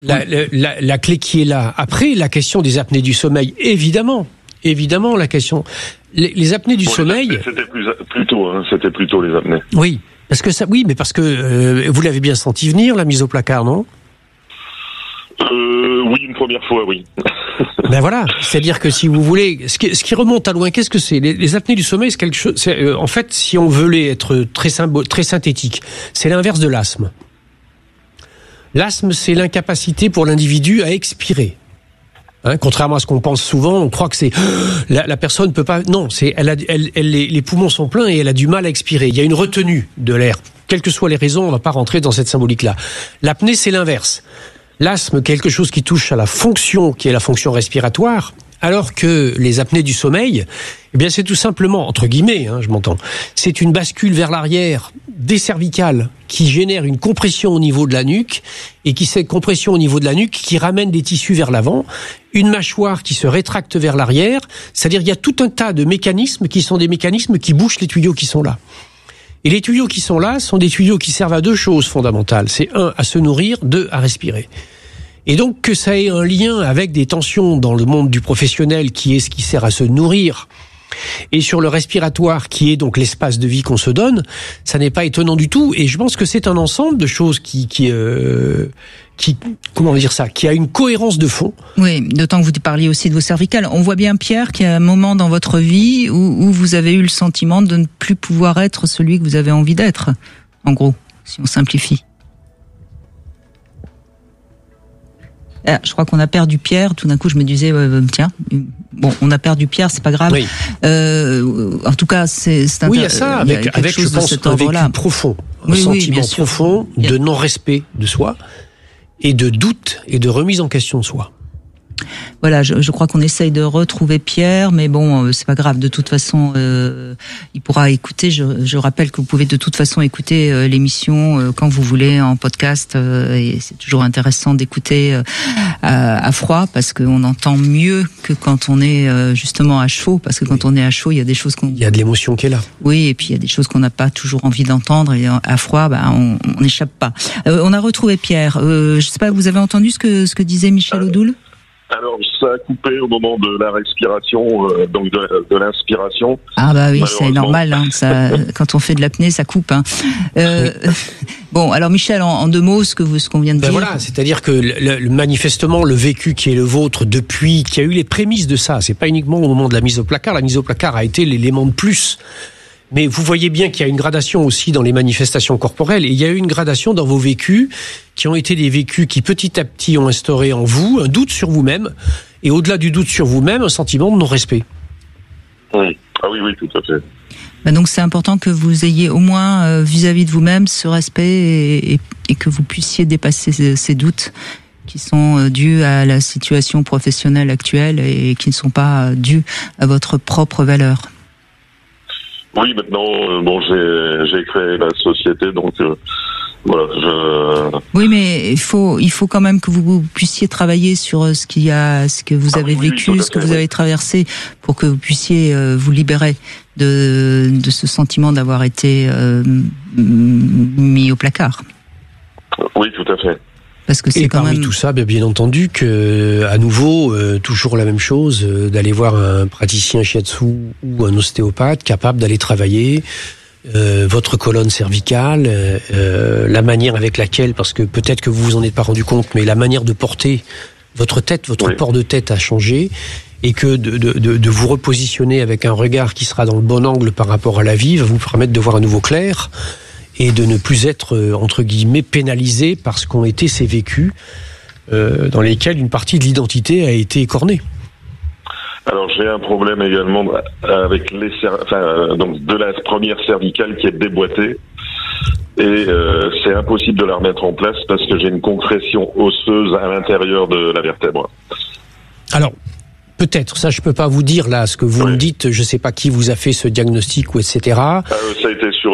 La clé qui est là. Après, la question des apnées du sommeil, évidemment, la question. Les apnées du sommeil. C'était plutôt les apnées. Oui, parce que vous l'avez bien senti venir, la mise au placard, non ? Oui, une première fois, oui. Ben voilà, c'est-à-dire que si vous voulez, ce qui remonte à loin, qu'est-ce que c'est ? Les apnées du sommeil, c'est quelque chose. En fait, si on veut être très synthétique, c'est l'inverse de l'asthme. L'asthme, c'est l'incapacité pour l'individu à expirer. Contrairement à ce qu'on pense souvent, on croit que c'est la personne peut pas. Non, les poumons sont pleins et elle a du mal à expirer. Il y a une retenue de l'air. Quelles que soient les raisons, on va pas rentrer dans cette symbolique-là. L'apnée, c'est l'inverse. L'asthme, quelque chose qui touche à la fonction, qui est la fonction respiratoire, alors que les apnées du sommeil, eh bien, c'est tout simplement, entre guillemets, je m'entends, c'est une bascule vers l'arrière des cervicales qui génère une compression au niveau de la nuque et cette compression au niveau de la nuque qui ramène des tissus vers l'avant, une mâchoire qui se rétracte vers l'arrière, c'est-à-dire il y a tout un tas de mécanismes qui sont des mécanismes qui bouchent les tuyaux qui sont là. Et les tuyaux qui sont là sont des tuyaux qui servent à deux choses fondamentales. C'est 1, à se nourrir, 2, à respirer. Et donc que ça ait un lien avec des tensions dans le monde du professionnel qui est ce qui sert à se nourrir, et sur le respiratoire qui est donc l'espace de vie qu'on se donne, ça n'est pas étonnant du tout. Et je pense que c'est un ensemble de choses qui comment dire ça, qui a une cohérence de fond. Oui, d'autant que vous parliez aussi de vos cervicales. On voit bien, Pierre, qu'il y a un moment dans votre vie où vous avez eu le sentiment de ne plus pouvoir être celui que vous avez envie d'être, en gros, si on simplifie. Ah, je crois qu'on a perdu Pierre. Tout d'un coup, je me disais, tiens, bon, on a perdu Pierre, c'est pas grave. Oui. En tout cas, c'est oui, il y a ça, avec je pense, un vécu profond, un sentiment profond de non-respect de soi et de doute et de remise en question de soi. Voilà, je crois qu'on essaye de retrouver Pierre, mais bon, c'est pas grave. De toute façon, il pourra écouter. Je rappelle que vous pouvez de toute façon écouter l'émission quand vous voulez en podcast, et c'est toujours intéressant d'écouter à froid parce qu'on entend mieux que quand on est justement à chaud. Parce que quand on est à chaud, il y a des choses il y a de l'émotion qui est là. Oui, et puis il y a des choses qu'on n'a pas toujours envie d'entendre, et à froid, on n'échappe pas. On a retrouvé Pierre. Je sais pas, vous avez entendu ce que disait Michel Odoul ? Alors, ça a coupé au moment de la respiration, donc de l'inspiration. Ah bah oui, c'est normal. Ça, quand on fait de l'apnée, ça coupe. Bon, alors Michel, en deux mots, ce qu'on vient de dire. Voilà, c'est-à-dire que manifestement, le vécu qui est le vôtre depuis, qui a eu les prémices de ça, c'est pas uniquement au moment de la mise au placard. La mise au placard a été l'élément de plus. Mais vous voyez bien qu'il y a une gradation aussi dans les manifestations corporelles, et il y a eu une gradation dans vos vécus qui ont été des vécus qui petit à petit ont instauré en vous un doute sur vous-même, et au-delà du doute sur vous-même, un sentiment de non-respect. Oui. Ah oui, tout à fait. Donc c'est important que vous ayez au moins vis-à-vis de vous-même ce respect et que vous puissiez dépasser ces doutes qui sont dus à la situation professionnelle actuelle et qui ne sont pas dus à votre propre valeur. Oui, maintenant, j'ai créé la société, donc voilà. Oui, mais il faut quand même que vous puissiez travailler sur ce que vous avez vécu, ce que vous avez traversé, pour que vous puissiez vous libérer de ce sentiment d'avoir été mis au placard. Oui, tout à fait. Parce que c'est quand parmi même... tout ça, bien entendu, que à nouveau, toujours la même chose, d'aller voir un praticien shiatsu ou un ostéopathe capable d'aller travailler votre colonne cervicale, la manière avec laquelle, parce que peut-être que vous vous en êtes pas rendu compte, mais la manière de porter votre tête, votre port de tête a changé, et que de vous repositionner avec un regard qui sera dans le bon angle par rapport à la vie va vous permettre de voir à nouveau clair, et de ne plus être, entre guillemets, pénalisé par ce qu'ont été ces vécus dans lesquels une partie de l'identité a été écornée. Alors j'ai un problème également avec donc de la première cervicale qui est déboîtée, et c'est impossible de la remettre en place parce que j'ai une concrétion osseuse à l'intérieur de la vertèbre. Alors, peut-être, ça je peux pas vous dire là ce que vous me dites, je sais pas qui vous a fait ce diagnostic ou etc. Ça a été sur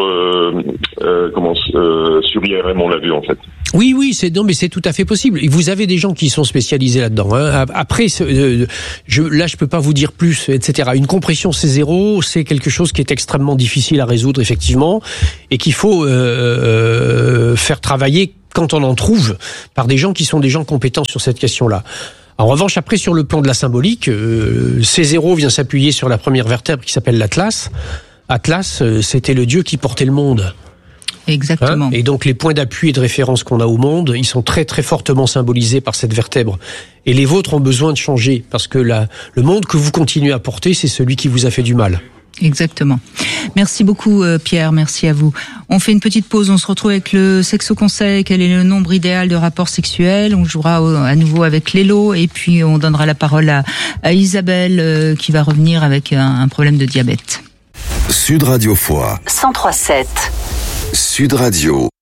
IRM, on l'a vu en fait. Oui, mais c'est tout à fait possible. Et vous avez des gens qui sont spécialisés là-dedans. Après, là, je peux pas vous dire plus, etc. Une compression C0, c'est quelque chose qui est extrêmement difficile à résoudre, effectivement, et qu'il faut faire travailler quand on en trouve, par des gens qui sont des gens compétents sur cette question-là. En revanche, après, sur le plan de la symbolique, C0 vient s'appuyer sur la première vertèbre qui s'appelle l'Atlas. Atlas, c'était le dieu qui portait le monde. Exactement. Et donc les points d'appui et de référence qu'on a au monde, ils sont très très fortement symbolisés par cette vertèbre. Et les vôtres ont besoin de changer, parce que le monde que vous continuez à porter, c'est celui qui vous a fait du mal. Exactement. Merci beaucoup Pierre, merci à vous. On fait une petite pause, on se retrouve avec le Sexo Conseil, quel est le nombre idéal de rapports sexuels. On jouera à nouveau avec Lélo et puis on donnera la parole à Isabelle qui va revenir avec un problème de diabète. Sud Radio Foix 103.7 Sud Radio.